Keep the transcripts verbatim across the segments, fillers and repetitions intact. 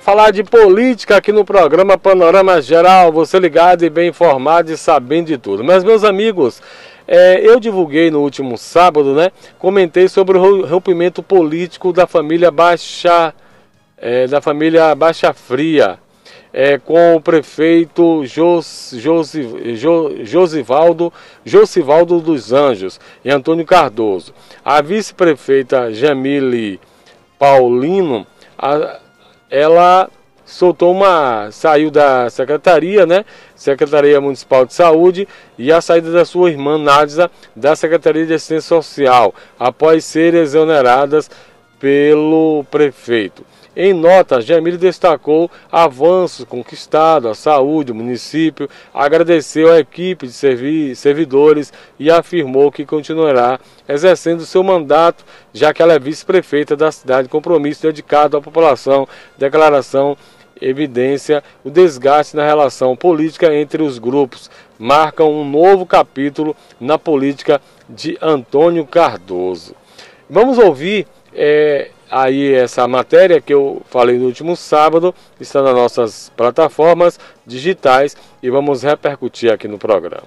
falar de política aqui no programa Panorama Geral, você ligado e bem informado e sabendo de tudo. Mas, meus amigos, é, eu divulguei no último sábado, né? Comentei sobre o rompimento político da família Baixa, é, da família Baixa Fria, é, com o prefeito Jos, Josi, Jo, Josivaldo, Josivaldo dos Anjos e Antônio Cardoso. A vice-prefeita Jamile Paulino, a, ela soltou uma, saiu da secretaria, né, Secretaria Municipal de Saúde, e a saída da sua irmã Nádia da Secretaria de Assistência Social, após serem exoneradas pelo prefeito. Em nota, Jamile destacou avanços conquistados à saúde do município, agradeceu à equipe de servi servidores e afirmou que continuará exercendo seu mandato, já que ela é vice-prefeita da cidade, compromisso dedicado à população, declaração evidência o desgaste na relação política entre os grupos, marcam um novo capítulo na política de Antônio Cardoso. Vamos ouvir é, aí essa matéria que eu falei no último sábado, está nas nossas plataformas digitais e vamos repercutir aqui no programa.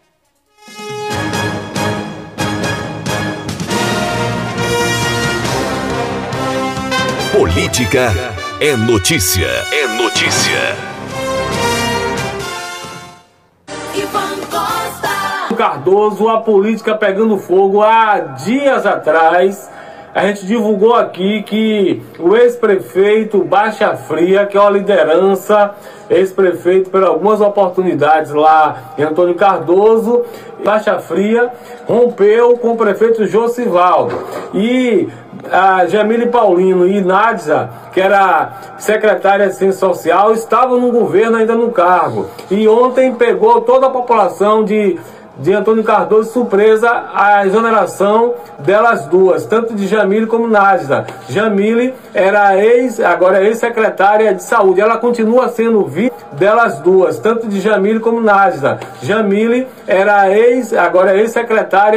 Política é notícia. É notícia. Ivan Costa. Cardoso, a política pegando fogo há dias atrás. A gente divulgou aqui que o ex-prefeito Baixa Fria, que é uma liderança, ex-prefeito por algumas oportunidades lá em Antônio Cardoso, Baixa Fria, rompeu com o prefeito Josivaldo. E a Jamile Paulino e Nádia, que era secretária de Assistência Social, estavam no governo ainda no cargo. E ontem pegou toda a população de de Antônio Cardoso surpresa a exoneração delas duas, tanto de Jamile como Nádia. Jamile era ex, agora é ex-secretária de saúde, ela continua sendo vice delas duas, tanto de Jamile como Nádia. Jamile era ex, agora é ex-secretária